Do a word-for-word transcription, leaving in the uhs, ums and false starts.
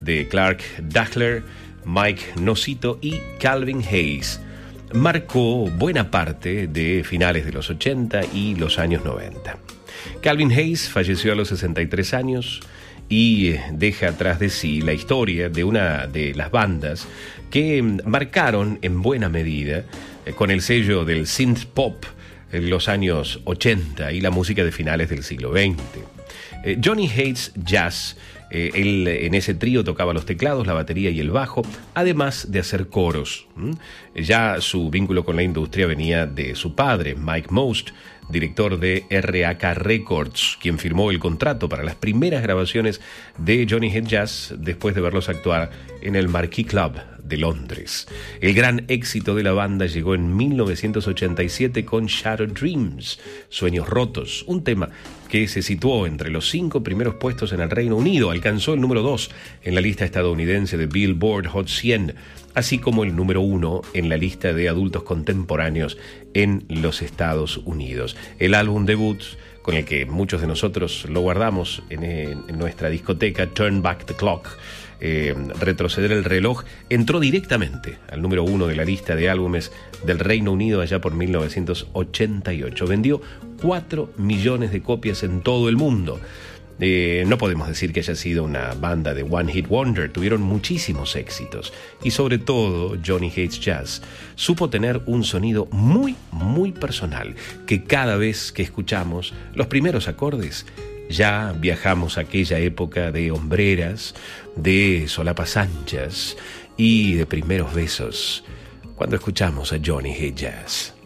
de Clark Dachler, Mike Nocito y Calvin Hayes. Marcó buena parte de finales de los ochenta y los años noventa. Calvin Hayes falleció a los sesenta y tres años y deja atrás de sí la historia de una de las bandas que marcaron en buena medida, eh, con el sello del synth pop, en los años ochenta y la música de finales del siglo veinte. Eh, Johnny Hates Jazz, eh, él en ese trío tocaba los teclados, la batería y el bajo, además de hacer coros. ¿Mm? Ya su vínculo con la industria venía de su padre, Mike Most, director de R A K Records, quien firmó el contrato para las primeras grabaciones de Johnny Hates Jazz después de verlos actuar en el Marquee Club de Londres. El gran éxito de la banda llegó en mil novecientos ochenta y siete con Shattered Dreams, Sueños Rotos, un tema que se situó entre los cinco primeros puestos en el Reino Unido, alcanzó el número dos en la lista estadounidense de Billboard Hot cien, así como el número uno en la lista de adultos contemporáneos en los Estados Unidos. El álbum debut, con el que muchos de nosotros lo guardamos en, en nuestra discoteca, Turn Back the Clock, eh, retroceder el reloj, entró directamente al número uno de la lista de álbumes del Reino Unido allá por mil novecientos ochenta y ocho. Vendió cuatro millones de copias en todo el mundo. Eh, no podemos decir que haya sido una banda de One Hit Wonder, tuvieron muchísimos éxitos y sobre todo Johnny Hates Jazz supo tener un sonido muy, muy personal, que cada vez que escuchamos los primeros acordes ya viajamos a aquella época de hombreras, de solapas anchas y de primeros besos cuando escuchamos a Johnny Hates Jazz.